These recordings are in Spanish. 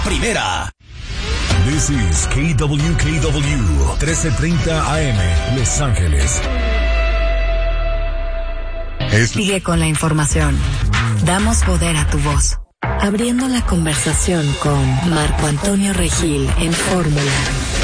Primera. This is KWKW 1330 AM, Los Ángeles. Sigue con la información. Damos poder a tu voz. Abriendo la conversación con Marco Antonio Regil en Fórmula.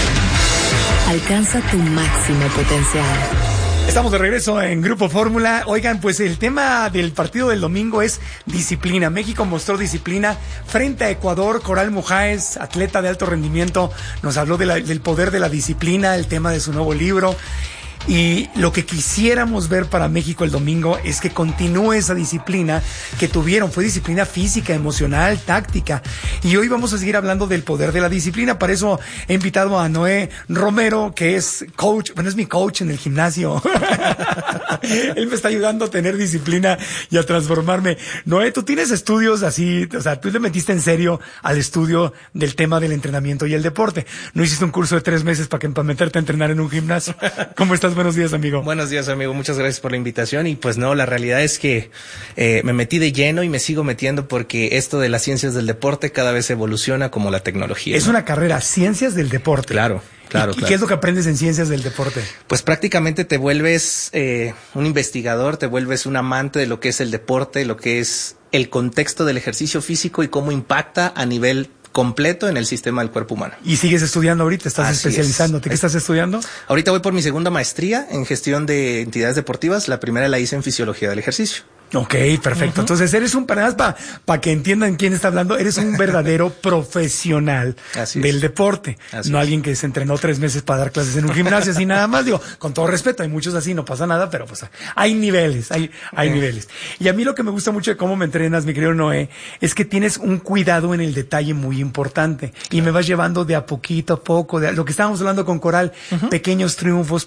Alcanza tu máximo potencial. Estamos de regreso en Grupo Fórmula. Oigan, pues el tema del partido del domingo es disciplina. México mostró disciplina frente a Ecuador. Coral Mujáez, atleta de alto rendimiento, nos habló del poder de la disciplina, el tema de su nuevo libro. Y lo que quisiéramos ver para México el domingo es que continúe esa disciplina que tuvieron. Fue disciplina física, emocional, táctica. Y hoy vamos a seguir hablando del poder de la disciplina. Para eso he invitado a Noé Romero, que es coach. Bueno, es mi coach en el gimnasio. Él me está ayudando a tener disciplina y a transformarme. Noé, tú tienes estudios así, o sea, tú le metiste en serio al estudio del tema del entrenamiento y el deporte. No hiciste un curso de 3 meses para meterte a entrenar en un gimnasio. ¿Cómo estás? Buenos días, amigo. Buenos días, amigo. Muchas gracias por la invitación. Y pues no, la realidad es que me metí de lleno y me sigo metiendo porque esto de las ciencias del deporte cada vez evoluciona como la tecnología. Es una carrera, ciencias del deporte. Claro. ¿Y qué es lo que aprendes en ciencias del deporte? Pues prácticamente te vuelves un investigador, te vuelves un amante de lo que es el deporte, lo que es el contexto del ejercicio físico y cómo impacta a nivel completo en el sistema del cuerpo humano. ¿Y sigues estudiando ahorita? ¿Estás especializándote? ¿Qué estás estudiando? Ahorita voy por mi segunda maestría en gestión de entidades deportivas. La primera la hice en fisiología del ejercicio. Ok, perfecto. Entonces eres para que entiendan quién está hablando, eres un verdadero profesional del deporte. No alguien que se entrenó 3 meses para dar clases en un gimnasio, así nada más. Digo, con todo respeto, hay muchos así, no pasa nada, pero pues hay niveles, hay niveles. Y a mí lo que me gusta mucho de cómo me entrenas, mi querido Noé, es que tienes un cuidado en el detalle muy importante. Y me vas llevando de a poquito a poco, de lo que estábamos hablando con Coral, pequeños triunfos,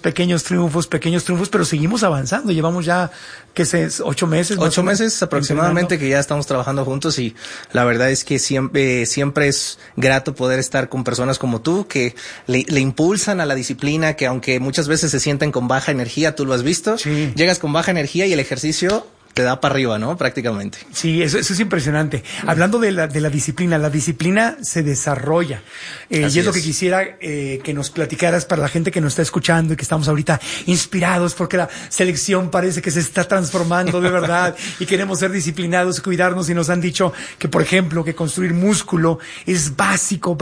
pero seguimos avanzando. Llevamos ya, ¿qué sé? 8 meses. 8 meses aproximadamente que ya estamos trabajando juntos y la verdad es que siempre es grato poder estar con personas como tú que le impulsan a la disciplina, que aunque muchas veces se sienten con baja energía, tú lo has visto, llegas con baja energía y el ejercicio te da para arriba, ¿no? Prácticamente. Sí, eso es impresionante. Hablando de la disciplina, la disciplina se desarrolla. Y es lo que quisiera que nos platicaras para la gente que nos está escuchando y que estamos ahorita inspirados porque la selección parece que se está transformando de verdad y queremos ser disciplinados y cuidarnos y nos han dicho que, por ejemplo, que construir músculo es básico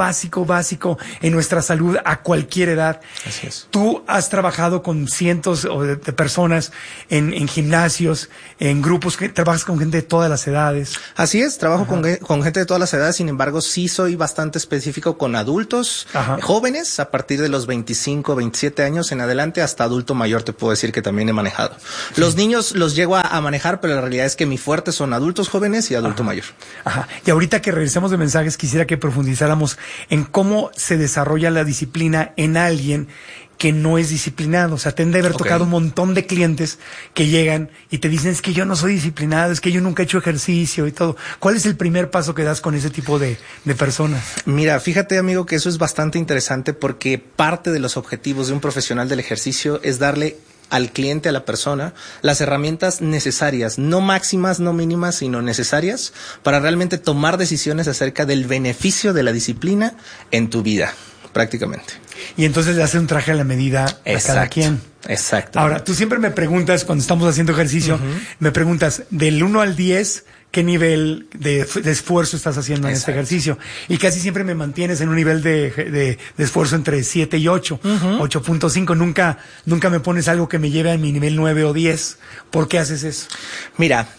en nuestra salud a cualquier edad. Así es. Tú has trabajado con cientos de personas en gimnasios, en grupos, que trabajas con gente de todas las edades. Así es, trabajo con gente de todas las edades, sin embargo sí soy bastante específico con adultos jóvenes a partir de los 25, 27 años en adelante hasta adulto mayor te puedo decir que también he manejado. Sí. Los niños los llego a manejar, pero la realidad es que mi fuerte son adultos jóvenes y adulto mayor. Y ahorita que regresemos de mensajes quisiera que profundizáramos en cómo se desarrolla la disciplina en alguien que no es disciplinado. O sea, te han de haber tocado un montón de clientes que llegan y te dicen, es que yo no soy disciplinado, es que yo nunca he hecho ejercicio y todo. ¿Cuál es el primer paso que das con ese tipo de personas? Mira, fíjate, amigo, que eso es bastante interesante porque parte de los objetivos de un profesional del ejercicio es darle al cliente, a la persona, las herramientas necesarias, no máximas, no mínimas, sino necesarias para realmente tomar decisiones acerca del beneficio de la disciplina en tu vida, prácticamente. Y entonces le hace un traje a la medida a cada quien. Exacto. Ahora, tú siempre me preguntas, cuando estamos haciendo ejercicio, me preguntas, del 1 al 10, ¿qué nivel de esfuerzo estás haciendo en este ejercicio? Y casi siempre me mantienes en un nivel de esfuerzo entre 7 y 8, 8.5. Nunca me pones algo que me lleve a mi nivel 9 o 10. ¿Por qué haces eso? Mira,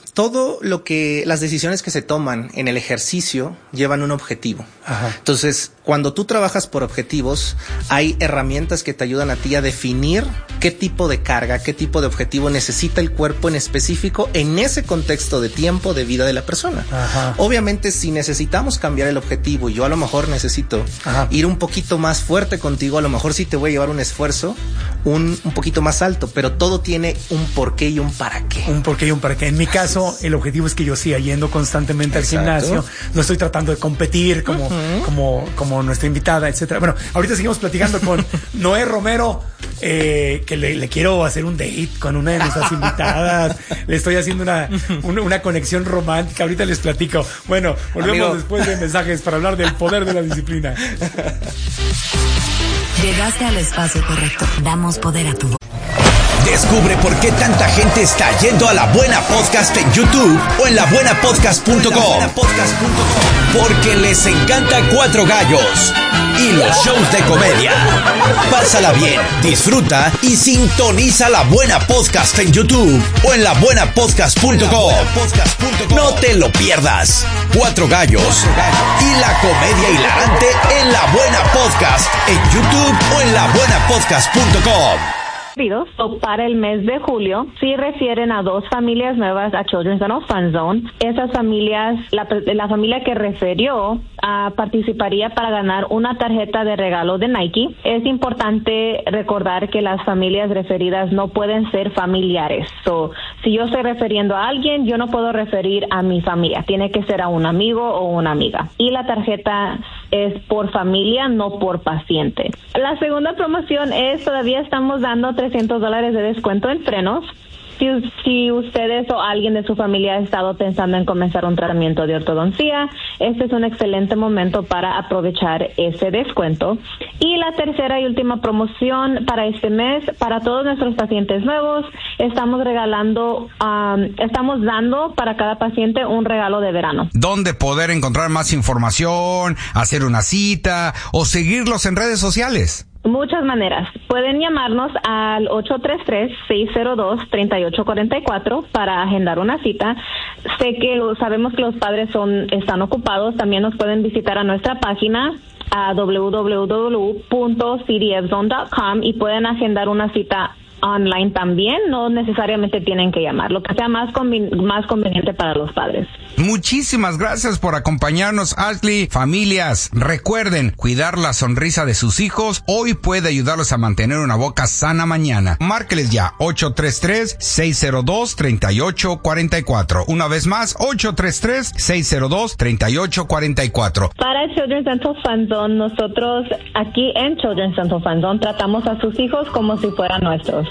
las decisiones que se toman en el ejercicio llevan un objetivo. Entonces, cuando tú trabajas por objetivos, hay herramientas que te ayudan a ti a definir qué tipo de carga, qué tipo de objetivo necesita el cuerpo en específico en ese contexto de tiempo de vida de la persona. Obviamente, si necesitamos cambiar el objetivo y yo a lo mejor necesito ir un poquito más fuerte contigo, a lo mejor sí te voy a llevar un esfuerzo un poquito más alto, pero todo tiene un porqué y un para qué. Un porqué y un para qué. En mi caso, el objetivo es que yo siga yendo constantemente al gimnasio. No estoy tratando de competir como nuestra invitada, etcétera. Bueno, ahorita seguimos platicando con Noé Romero. que le quiero hacer un date con una de nuestras invitadas. Le estoy haciendo una conexión romántica. Ahorita les platico. Bueno, volvemos después de mensajes para hablar del poder de la disciplina. Llegaste al espacio correcto. Damos poder a tu voz. Descubre por qué tanta gente está yendo a La Buena Podcast en YouTube o en labuenapodcast.com. Porque les encanta Cuatro Gallos y los shows de comedia. Pásala bien, disfruta y sintoniza La Buena Podcast en YouTube o en labuenapodcast.com. No te lo pierdas. Cuatro Gallos y la comedia hilarante en La Buena Podcast en YouTube o en labuenapodcast.com. Para el mes de julio, sí refieren a 2 familias nuevas a Children's Dental Fun Zone. Esas familias, la familia que refirió, participaría para ganar una tarjeta de regalo de Nike. Es importante recordar que las familias referidas no pueden ser familiares. Si yo estoy refiriendo a alguien, yo no puedo referir a mi familia. Tiene que ser a un amigo o una amiga. Y la tarjeta es por familia, no por paciente. La segunda promoción es, todavía estamos dando $300 de descuento en frenos. Si ustedes o alguien de su familia ha estado pensando en comenzar un tratamiento de ortodoncia, este es un excelente momento para aprovechar ese descuento. Y la tercera y última promoción para este mes, para todos nuestros pacientes nuevos, estamos dando para cada paciente un regalo de verano. ¿Dónde poder encontrar más información, hacer una cita o seguirlos en redes sociales? Muchas maneras. Pueden llamarnos al 833-602-3844 para agendar una cita. Sabemos que los padres están ocupados. También nos pueden visitar a nuestra página a www.cdfzone.com y pueden agendar una cita online también. No necesariamente tienen que llamar, lo que sea más conveniente para los padres. Muchísimas gracias por acompañarnos, Ashley. Familias, recuerden cuidar la sonrisa de sus hijos. Hoy puede ayudarlos a mantener una boca sana mañana. Márqueles ya, 833-602-3844. Una vez más, 833-602-3844. Para Children's Dental Fun Zone, nosotros aquí en Children's Dental Fun Zone tratamos a sus hijos como si fueran nuestros.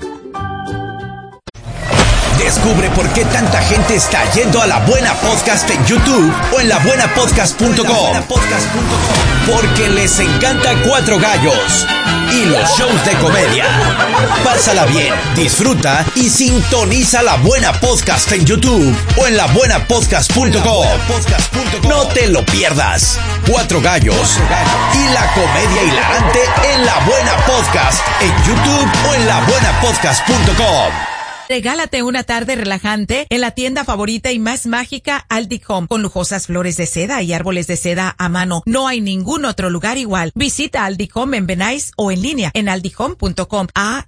Descubre por qué tanta gente está yendo a La Buena Podcast en YouTube o en labuenapodcast.com. Porque les encanta Cuatro Gallos y los shows de comedia. Pásala bien, disfruta y sintoniza La Buena Podcast en YouTube o en labuenapodcast.com. No te lo pierdas. Cuatro Gallos y la comedia hilarante en La Buena Podcast en YouTube o en labuenapodcast.com. Regálate una tarde relajante en la tienda favorita y más mágica Aldi Home, con lujosas flores de seda y árboles de seda a mano. No hay ningún otro lugar igual. Visita Aldi Home en Benais o en línea en aldihome.com,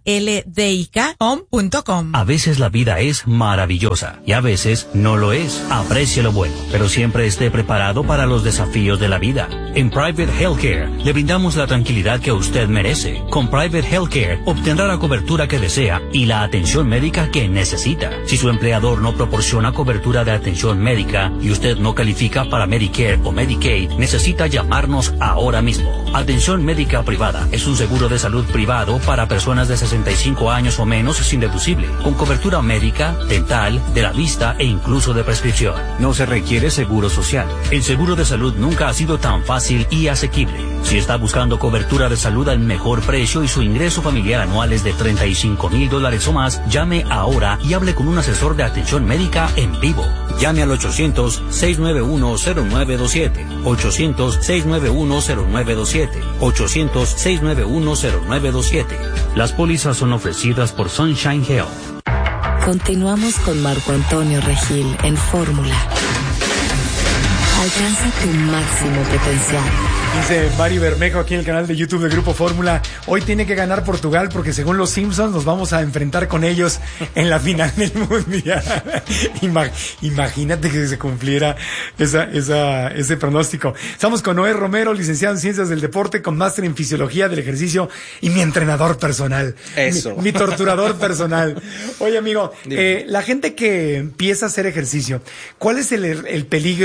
ALDIK-home.com. A veces la vida es maravillosa y a veces no lo es. Aprecie lo bueno, pero siempre esté preparado para los desafíos de la vida. En Private Healthcare le brindamos la tranquilidad que usted merece. Con Private Healthcare obtendrá la cobertura que desea y la atención médica que necesita. Si su empleador no proporciona cobertura de atención médica y usted no califica para Medicare o Medicaid, necesita llamarnos ahora mismo. Atención médica privada es un seguro de salud privado para personas de 65 años o menos sin deducible, con cobertura médica, dental, de la vista e incluso de prescripción. No se requiere seguro social. El seguro de salud nunca ha sido tan fácil y asequible. Si está buscando cobertura de salud al mejor precio y su ingreso familiar anual es de $35,000 o más, llame ahora y hable con un asesor de atención médica en vivo. Llame al 800-691-0927, 800-691-0927, 800-691-0927. Las pólizas son ofrecidas por Sunshine Health. Continuamos con Marco Antonio Regil en Fórmula. Alcanza tu máximo potencial. Dice Mari Bermejo aquí en el canal de YouTube de Grupo Fórmula: hoy tiene que ganar Portugal porque según los Simpsons nos vamos a enfrentar con ellos en la final del Mundial. Imagínate que se cumpliera ese pronóstico. Estamos con Noé Romero, licenciado en Ciencias del Deporte, con máster en Fisiología del Ejercicio y mi entrenador personal. Eso. Mi torturador personal. Oye, amigo, la gente que empieza a hacer ejercicio, ¿cuál es el peligro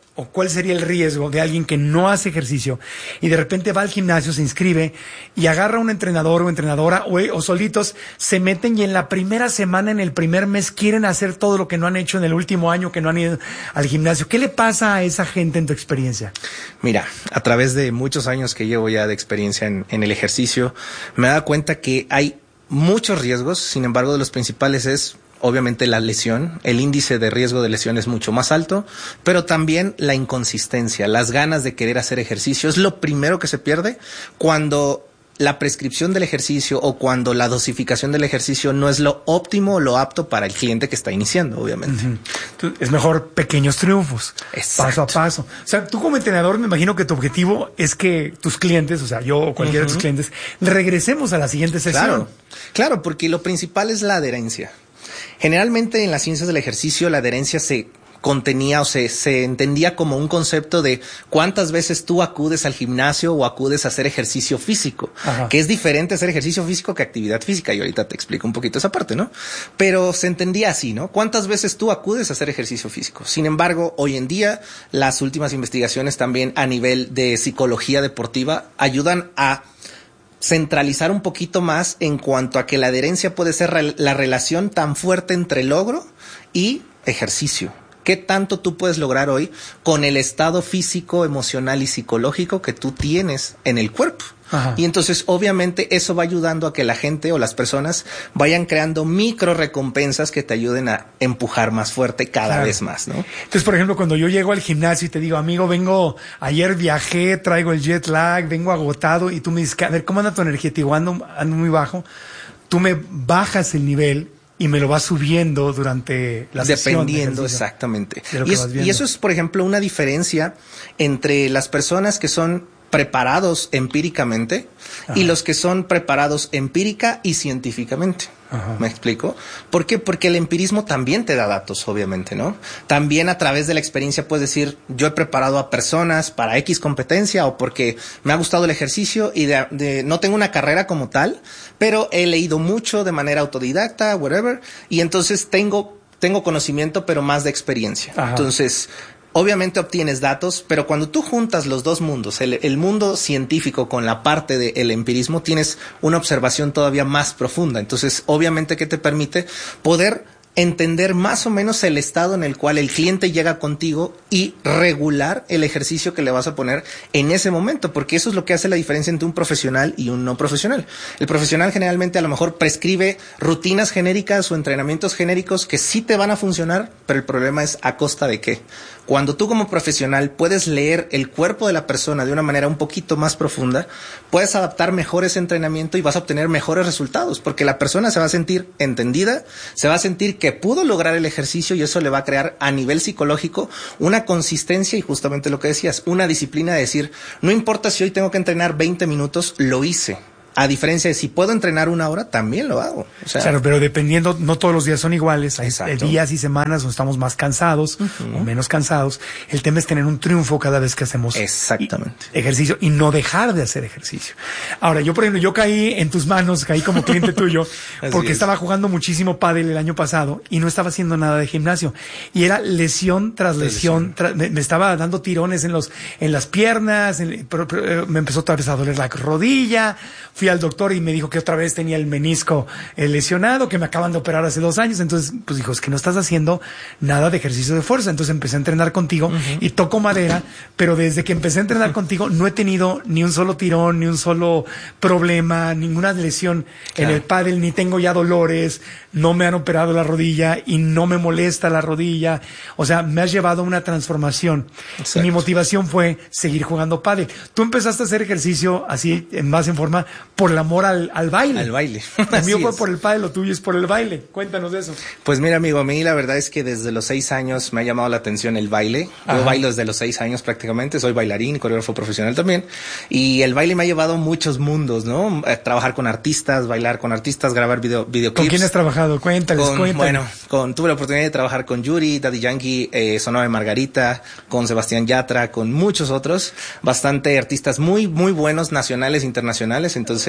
o cuál sería el riesgo de alguien que no hace ejercicio y de repente va al gimnasio, se inscribe y agarra a un entrenador o entrenadora o solitos se meten y en la primera semana, en el primer mes quieren hacer todo lo que no han hecho en el último año que no han ido al gimnasio? ¿Qué le pasa a esa gente en tu experiencia? Mira, a través de muchos años que llevo ya de experiencia en el ejercicio, me he dado cuenta que hay muchos riesgos, sin embargo, de los principales es obviamente la lesión. El índice de riesgo de lesión es mucho más alto, pero también la inconsistencia, las ganas de querer hacer ejercicio es lo primero que se pierde cuando la prescripción del ejercicio o cuando la dosificación del ejercicio no es lo óptimo o lo apto para el cliente que está iniciando, obviamente. Es mejor pequeños triunfos, exacto, paso a paso. O sea, tú como entrenador me imagino que tu objetivo es que tus clientes, o sea, yo o cualquiera de tus clientes, regresemos a la siguiente sesión. Claro, porque lo principal es la adherencia. Generalmente en las ciencias del ejercicio la adherencia se contenía o se entendía como un concepto de cuántas veces tú acudes al gimnasio o acudes a hacer ejercicio físico, que es diferente hacer ejercicio físico que actividad física, y ahorita te explico un poquito esa parte, ¿no? Pero se entendía así, ¿no? ¿Cuántas veces tú acudes a hacer ejercicio físico? Sin embargo, hoy en día las últimas investigaciones también a nivel de psicología deportiva ayudan a centralizar un poquito más en cuanto a que la adherencia puede ser la relación tan fuerte entre logro y ejercicio. ¿Qué tanto tú puedes lograr hoy con el estado físico, emocional y psicológico que tú tienes en el cuerpo? Y entonces obviamente eso va ayudando a que la gente o las personas vayan creando micro recompensas que te ayuden a empujar más fuerte cada vez más, ¿no? Entonces, por ejemplo, cuando yo llego al gimnasio y te digo, amigo, ayer viajé, traigo el jet lag, vengo agotado, y tú me dices, a ver, ¿cómo anda tu energía? Te digo, ando muy bajo. Tú me bajas el nivel y me lo vas subiendo durante la sesión. Dependiendo, exactamente. Y eso es, por ejemplo, una diferencia entre las personas que son preparados empíricamente y los que son preparados empírica y científicamente. ¿Me explico? ¿Por qué? Porque el empirismo también te da datos, obviamente, ¿no? También a través de la experiencia puedes decir, yo he preparado a personas para X competencia o porque me ha gustado el ejercicio y no tengo una carrera como tal, pero he leído mucho de manera autodidacta, whatever, y entonces tengo conocimiento, pero más de experiencia. Entonces, obviamente obtienes datos, pero cuando tú juntas los dos mundos, el mundo científico con la parte del empirismo, tienes una observación todavía más profunda. Entonces, obviamente que te permite poder entender más o menos el estado en el cual el cliente llega contigo y regular el ejercicio que le vas a poner en ese momento, porque eso es lo que hace la diferencia entre un profesional y un no profesional. El profesional generalmente a lo mejor prescribe rutinas genéricas o entrenamientos genéricos que sí te van a funcionar, pero el problema es ¿a costa de qué? Cuando tú como profesional puedes leer el cuerpo de la persona de una manera un poquito más profunda, puedes adaptar mejor ese entrenamiento y vas a obtener mejores resultados, porque la persona se va a sentir entendida, se va a sentir que pudo lograr el ejercicio y eso le va a crear a nivel psicológico una consistencia y justamente lo que decías, una disciplina de decir, no importa si hoy tengo que entrenar 20 minutos, lo hice. A diferencia de si puedo entrenar 1 hora, también lo hago. O sea, claro, pero dependiendo, no todos los días son iguales. Hay días y semanas donde estamos más cansados o menos cansados. El tema es tener un triunfo cada vez que hacemos ejercicio y no dejar de hacer ejercicio. Ahora, yo, por ejemplo, yo caí en tus manos, caí como cliente tuyo, porque estaba jugando muchísimo pádel el año pasado y no estaba haciendo nada de gimnasio. Y era lesión tras lesión. Me estaba dando tirones en las piernas, me empezó otra vez a doler la rodilla. Fui al doctor y me dijo que otra vez tenía el menisco lesionado, que me acaban de operar hace 2 años. Entonces, pues dijo, es que no estás haciendo nada de ejercicio de fuerza. Entonces empecé a entrenar contigo y toco madera, pero desde que empecé a entrenar contigo no he tenido ni un solo tirón, ni un solo problema, ninguna lesión en el pádel, ni tengo ya dolores, no me han operado la rodilla y no me molesta la rodilla. O sea, me has llevado a una transformación. Y mi motivación fue seguir jugando pádel. Tú empezaste a hacer ejercicio así, más en forma, por el amor al baile. Al baile. El mío fue por el pádel, lo tuyo es por el baile. Cuéntanos de eso. Pues mira, amigo, a mí la verdad es que desde los 6 años me ha llamado la atención el baile. Yo bailo desde los 6 años prácticamente, soy bailarín, coreógrafo profesional también. Y el baile me ha llevado a muchos mundos, ¿no? Trabajar con artistas, bailar con artistas, grabar videoclips. ¿Con quién has trabajado? Cuéntales. Bueno, tuve la oportunidad de trabajar con Yuri, Daddy Yankee, Sonora de Margarita, con Sebastián Yatra, con muchos otros, bastante artistas muy, muy buenos, nacionales, internacionales. Entonces,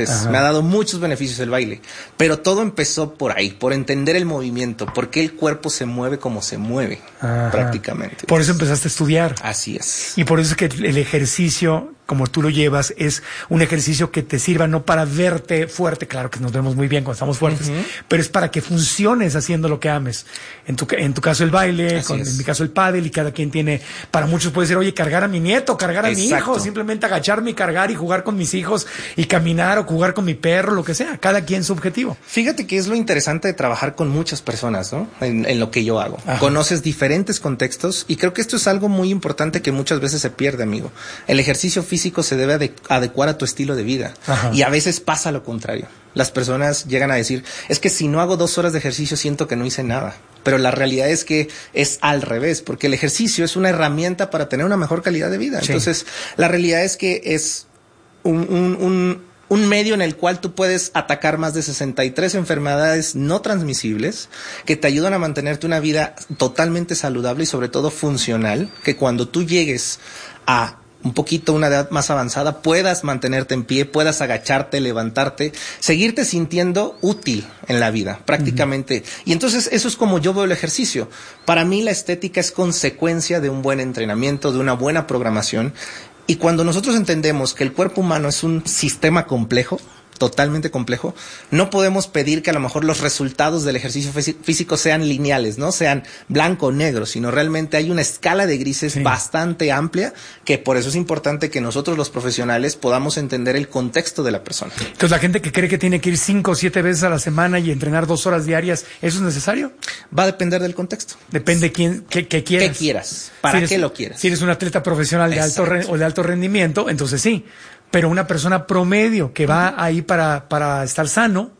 Entonces, me ha dado muchos beneficios el baile. Pero todo empezó por ahí, por entender el movimiento, por qué el cuerpo se mueve como se mueve, prácticamente. Por eso empezaste a estudiar. Así es. Y por eso es que el ejercicio, como tú lo llevas, es un ejercicio que te sirva no para verte fuerte, claro que nos vemos muy bien cuando estamos fuertes, pero es para que funciones haciendo lo que ames. En tu caso el baile, en mi caso el pádel, y cada quien tiene, para muchos puede ser, oye, cargar a mi nieto, cargar a mi hijo, simplemente agacharme y cargar y jugar con mis hijos y caminar o jugar con mi perro, lo que sea, cada quien su objetivo. Fíjate que es lo interesante de trabajar con muchas personas, ¿no? En lo que yo hago. Conoces diferentes contextos y creo que esto es algo muy importante que muchas veces se pierde, amigo. El ejercicio físico se debe adecuar a tu estilo de vida y a veces pasa lo contrario. Las personas llegan a decir, es que si no hago 2 horas de ejercicio siento que no hice nada. Pero la realidad es que es al revés, porque el ejercicio es una herramienta para tener una mejor calidad de vida. Entonces, la realidad es que es un medio en el cual tú puedes atacar más de 63 enfermedades no transmisibles que te ayudan a mantenerte una vida totalmente saludable y sobre todo funcional, que cuando tú llegues a un poquito una edad más avanzada, puedas mantenerte en pie, puedas agacharte, levantarte, seguirte sintiendo útil en la vida, prácticamente. Y entonces eso es como yo veo el ejercicio. Para mí la estética es consecuencia de un buen entrenamiento, de una buena programación. Y cuando nosotros entendemos que el cuerpo humano es un sistema complejo, totalmente complejo, no podemos pedir que a lo mejor los resultados del ejercicio físico sean lineales, no sean blanco o negro, sino realmente hay una escala de grises bastante amplia, que por eso es importante que nosotros los profesionales podamos entender el contexto de la persona. Entonces, la gente que cree que tiene que ir 5 o 7 veces a la semana y entrenar 2 horas diarias, ¿eso es necesario? Va a depender del contexto. Depende qué quieras. ¿Qué quieras? ¿Para qué lo quieras? Si eres un atleta profesional de alto rendimiento, entonces sí. Pero una persona promedio que va ahí para estar sano,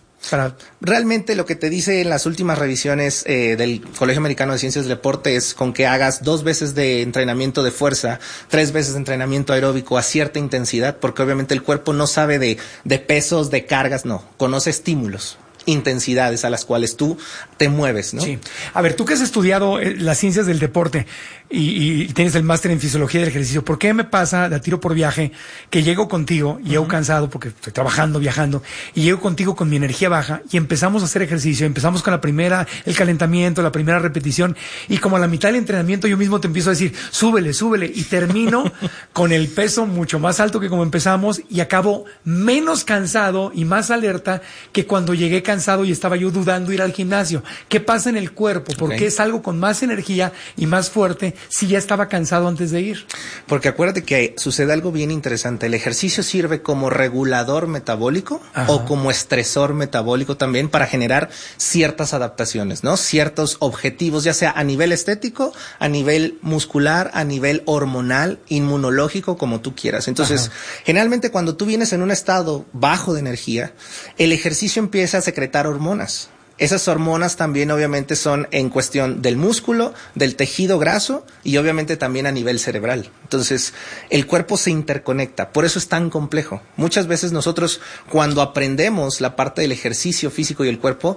realmente lo que te dice en las últimas revisiones del Colegio Americano de Ciencias del Deporte es con que hagas 2 veces de entrenamiento de fuerza, 3 veces de entrenamiento aeróbico a cierta intensidad, porque obviamente el cuerpo no sabe de pesos, de cargas, no, conoce estímulos, intensidades a las cuales tú te mueves, ¿no? Sí. A ver, tú que has estudiado las ciencias del deporte y tienes el máster en fisiología del ejercicio, ¿por qué me pasa de a tiro por viaje que llego contigo, llego cansado porque estoy trabajando, viajando, y llego contigo con mi energía baja y empezamos a hacer ejercicio, empezamos con el calentamiento, la primera repetición, y como a la mitad del entrenamiento yo mismo te empiezo a decir, súbele, y termino con el peso mucho más alto que como empezamos y acabo menos cansado y más alerta que cuando llegué cansado y estaba yo dudando ir al gimnasio? ¿Qué pasa en el cuerpo? ¿Por qué salgo con más energía y más fuerte si ya estaba cansado antes de ir? Porque acuérdate que sucede algo bien interesante. El ejercicio sirve como regulador metabólico o como estresor metabólico también para generar ciertas adaptaciones, ¿no? Ciertos objetivos, ya sea a nivel estético, a nivel muscular, a nivel hormonal, inmunológico, como tú quieras. Entonces, generalmente cuando tú vienes en un estado bajo de energía, el ejercicio empieza a secretar hormonas. Esas hormonas también obviamente son en cuestión del músculo, del tejido graso y obviamente también a nivel cerebral. Entonces, el cuerpo se interconecta, por eso es tan complejo. Muchas veces nosotros cuando aprendemos la parte del ejercicio físico y el cuerpo,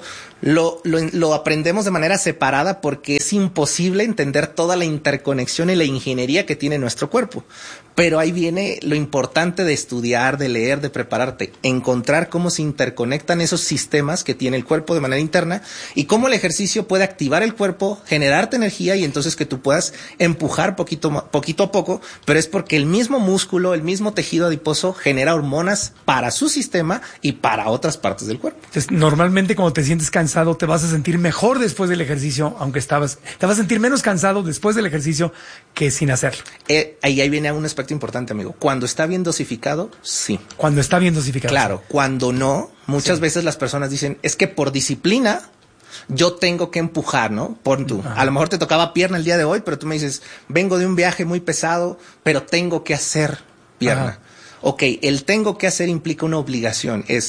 lo aprendemos de manera separada porque es imposible entender toda la interconexión y la ingeniería que tiene nuestro cuerpo. Pero ahí viene lo importante de estudiar, de leer, de prepararte, encontrar cómo se interconectan esos sistemas que tiene el cuerpo de manera interna y cómo el ejercicio puede activar el cuerpo, generarte energía y entonces que tú puedas empujar poquito a poco, pero es porque el mismo músculo, el mismo tejido adiposo genera hormonas para su sistema y para otras partes del cuerpo. Entonces, normalmente cuando te sientes cansado te vas a sentir mejor después del ejercicio, aunque te vas a sentir menos cansado después del ejercicio que sin hacerlo. Ahí viene un aspecto importante, amigo. Cuando está bien dosificado, sí. Cuando está bien dosificado. Claro, cuando no, muchas veces las personas dicen, es que por disciplina yo tengo que empujar, ¿no? Pon tú. A lo mejor te tocaba pierna el día de hoy, pero tú me dices, vengo de un viaje muy pesado, pero tengo que hacer pierna. Ok, el tengo que hacer implica una obligación, es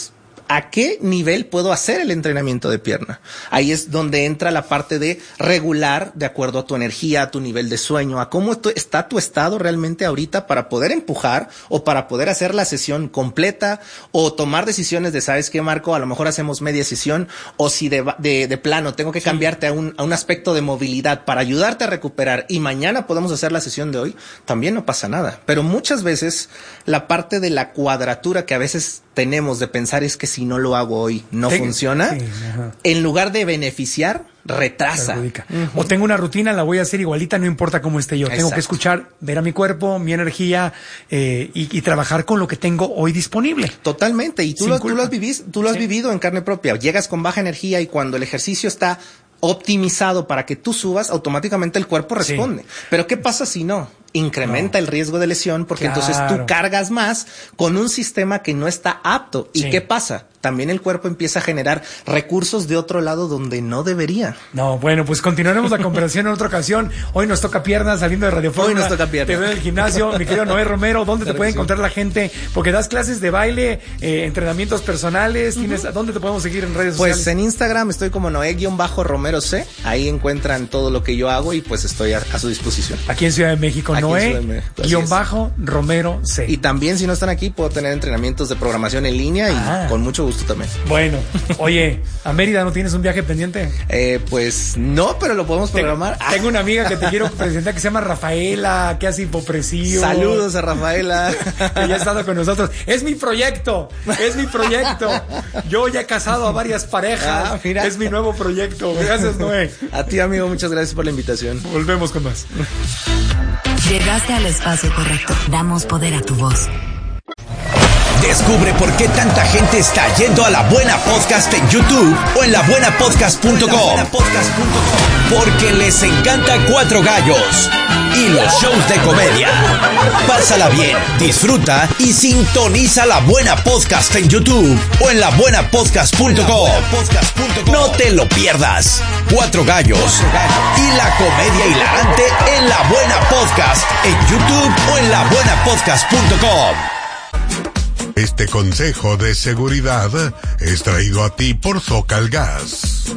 ¿a qué nivel puedo hacer el entrenamiento de pierna? Ahí es donde entra la parte de regular de acuerdo a tu energía, a tu nivel de sueño, a cómo está tu estado realmente ahorita para poder empujar o para poder hacer la sesión completa o tomar decisiones de, ¿sabes qué, Marco? A lo mejor hacemos media sesión, o si de plano tengo que cambiarte a un aspecto de movilidad para ayudarte a recuperar y mañana podemos hacer la sesión de hoy, también no pasa nada. Pero muchas veces la parte de la cuadratura que a veces tenemos de pensar es que si no lo hago hoy no funciona, en lugar de beneficiar, retrasa. O tengo una rutina, la voy a hacer igualita, no importa cómo esté yo. Tengo que escuchar, ver a mi cuerpo, mi energía y trabajar con lo que tengo hoy disponible. Totalmente. Y tú lo has vivido en carne propia. Llegas con baja energía y cuando el ejercicio está optimizado para que tú subas, automáticamente el cuerpo responde. Pero ¿qué pasa si no? Incrementa el riesgo de lesión porque entonces tú cargas más con un sistema que no está apto. ¿Y qué pasa? También el cuerpo empieza a generar recursos de otro lado donde no debería. No, bueno, pues continuaremos la conversación en otra ocasión. Hoy nos toca piernas saliendo de Radio Fórmula. Hoy nos toca piernas. Te veo en el gimnasio, mi querido Noé Romero. ¿Dónde te puede encontrar la gente? Porque das clases de baile, entrenamientos personales. ¿Dónde te podemos seguir en redes sociales? Pues en Instagram estoy como Noé-Romero C. Ahí encuentran todo lo que yo hago y pues estoy a su disposición. Aquí en Ciudad de México, Noé-Romero C. Y también si no están aquí puedo tener entrenamientos de programación en línea y con mucho gusto también. Bueno, oye, ¿a Mérida no tienes un viaje pendiente? Pues no, pero lo podemos programar. Tengo una amiga que te quiero presentar que se llama Rafaela, que hace hipopresión. Saludos a Rafaela. Que ya ha estado con nosotros. Es mi proyecto. Yo ya he casado a varias parejas. Mira. Es mi nuevo proyecto. Gracias, Noé. A ti, amigo, muchas gracias por la invitación. Volvemos con más. Llegaste al espacio correcto. Damos poder a tu voz. Descubre por qué tanta gente está yendo a La Buena Podcast en YouTube o en labuenapodcast.com. Porque les encanta Cuatro Gallos y los shows de comedia. Pásala bien, disfruta y sintoniza La Buena Podcast en YouTube o en labuenapodcast.com. No te lo pierdas. Cuatro Gallos y la comedia hilarante en La Buena Podcast en YouTube o en labuenapodcast.com. Este consejo de seguridad es traído a ti por Zócal Gas.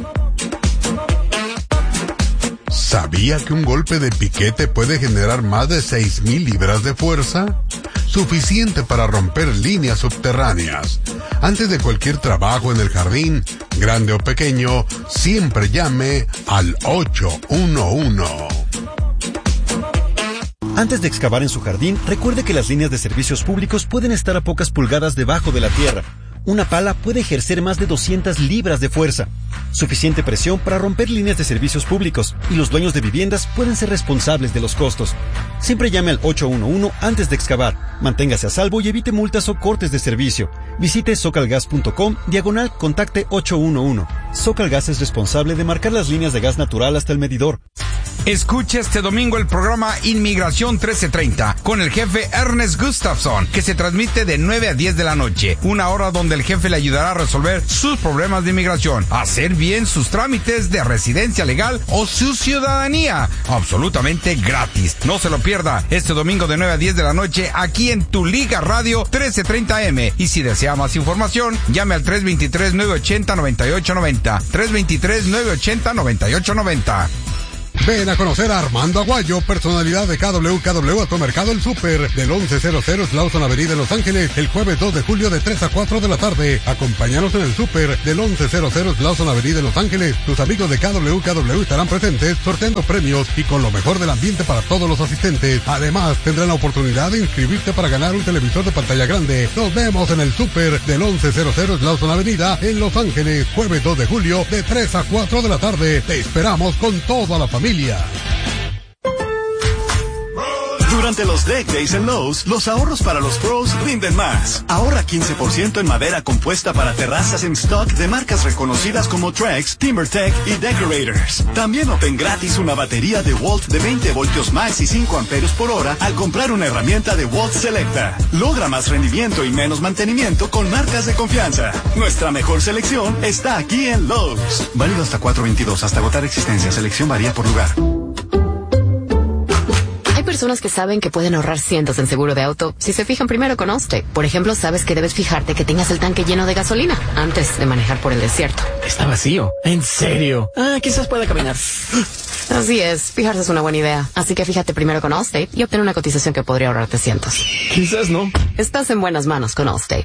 ¿Sabía que un golpe de piquete puede generar más de 6,000 libras de fuerza? Suficiente para romper líneas subterráneas. Antes de cualquier trabajo en el jardín, grande o pequeño, siempre llame al 811. Antes de excavar en su jardín, recuerde que las líneas de servicios públicos pueden estar a pocas pulgadas debajo de la tierra. Una pala puede ejercer más de 200 libras de fuerza. Suficiente presión para romper líneas de servicios públicos, y los dueños de viviendas pueden ser responsables de los costos. Siempre llame al 811 antes de excavar. Manténgase a salvo y evite multas o cortes de servicio. Visite socalgas.com/contacte 811. Socalgas es responsable de marcar las líneas de gas natural hasta el medidor. Escucha este domingo el programa Inmigración 1330 con el jefe Ernest Gustafson, que se transmite de 9 a 10 de la noche. Una hora donde el jefe le ayudará a resolver sus problemas de inmigración, hacer bien sus trámites de residencia legal o su ciudadanía. Absolutamente gratis. No se lo pierda este domingo de 9 a 10 de la noche aquí en Tu Liga Radio 1330 AM. Y si desea más información, llame al 323-980-9890. 323-980-9890. Ven a conocer a Armando Aguayo, personalidad de KWKW Automercado El Super, del 1100 Slauson Avenida en Los Ángeles, el jueves 2 de julio de 3 a 4 de la tarde. Acompáñanos en el Super del 1100 Slauson Avenida en Los Ángeles. Tus amigos de KWKW estarán presentes, sorteando premios y con lo mejor del ambiente para todos los asistentes. Además, tendrán la oportunidad de inscribirte para ganar un televisor de pantalla grande. Nos vemos en el Super del 1100 Slauson Avenida en Los Ángeles, jueves 2 de julio de 3 a 4 de la tarde. Te esperamos con toda la familia. Durante los Deck Days en Lowe's, los ahorros para los pros rinden más. Ahorra 15% en madera compuesta para terrazas en stock de marcas reconocidas como Trex, TimberTech y Decorators. También obtén gratis una batería de Walt de 20 voltios max y 5 amperios por hora al comprar una herramienta de Walt Selecta. Logra más rendimiento y menos mantenimiento con marcas de confianza. Nuestra mejor selección está aquí en Lowe's. Válido hasta 4/22, hasta agotar existencia. Selección varía por lugar. Hay personas que saben que pueden ahorrar cientos en seguro de auto si se fijan primero con Allstate. Por ejemplo, sabes que debes fijarte que tengas el tanque lleno de gasolina antes de manejar por el desierto. Está vacío. ¿En serio? Quizás pueda caminar. Así es, fijarse es una buena idea. Así que fíjate primero con Allstate y obtén una cotización que podría ahorrarte cientos. Quizás no. Estás en buenas manos con Allstate.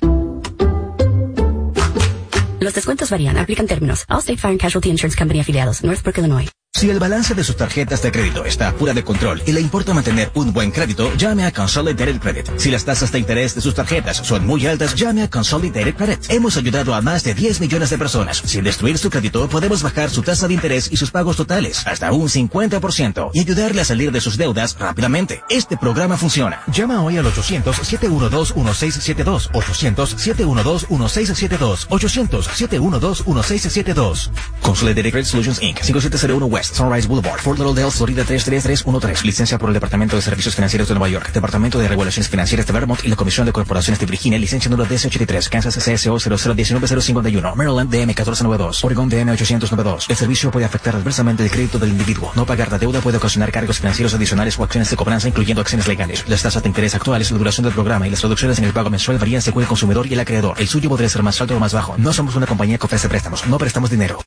Los descuentos varían, aplican términos. Allstate Fire and Casualty Insurance Company afiliados, Northbrook, Illinois. Si el balance de sus tarjetas de crédito está fuera de control y le importa mantener un buen crédito, llame a Consolidated Credit. Si las tasas de interés de sus tarjetas son muy altas, llame a Consolidated Credit. Hemos ayudado a más de 10 millones de personas. Sin destruir su crédito, podemos bajar su tasa de interés y sus pagos totales hasta un 50% y ayudarle a salir de sus deudas rápidamente. Este programa funciona. Llama hoy al 800-712-1672. 800-712-1672. 800-712-1672. Consolidated Credit Solutions Inc. 5701 West Sunrise Boulevard, Fort Lauderdale, Florida 33313. Licencia por el Departamento de Servicios Financieros de Nueva York, Departamento de Regulaciones Financieras de Vermont y la Comisión de Corporaciones de Virginia. Licencia número DC83, Kansas CSO 0019051, Maryland DM 1492, Oregon DM 892. El servicio puede afectar adversamente el crédito del individuo. No pagar la deuda puede ocasionar cargos financieros adicionales o acciones de cobranza, incluyendo acciones legales. Las tasas de interés actuales, la duración del programa y las reducciones en el pago mensual varían según el consumidor y el acreedor. El suyo podría ser más alto o más bajo. No somos una compañía que ofrece préstamos. No prestamos dinero.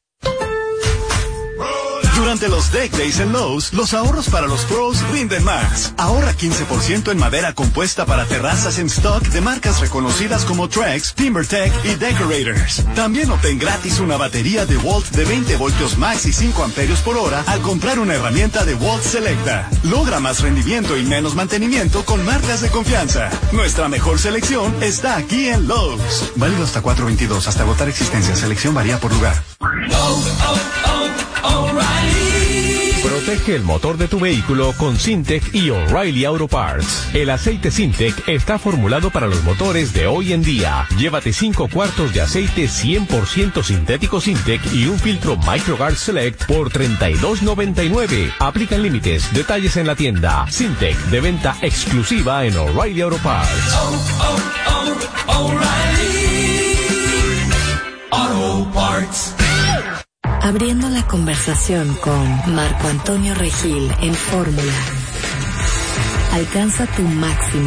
Durante los Deck Days en Lowe's, los ahorros para los pros rinden más. Ahorra 15% en madera compuesta para terrazas en stock de marcas reconocidas como Trex, TimberTech y Decorators. También obtén gratis una batería de Walt de 20 voltios max y 5 amperios por hora al comprar una herramienta de Walt Selecta. Logra más rendimiento y menos mantenimiento con marcas de confianza. Nuestra mejor selección está aquí en Lowe's. Válido hasta 4/22, hasta agotar existencia. Selección varía por lugar. Protege el motor de tu vehículo con Syntec y O'Reilly Auto Parts. El aceite Syntec está formulado para los motores de hoy en día. Llévate 5 cuartos de aceite 100% sintético Syntec y un filtro MicroGuard Select por $32.99. Aplican límites. Detalles en la tienda. Syntec, de venta exclusiva en O'Reilly Auto Parts. O'Reilly Auto Parts. Abriendo la conversación con Marco Antonio Regil en Fórmula. Alcanza tu máximo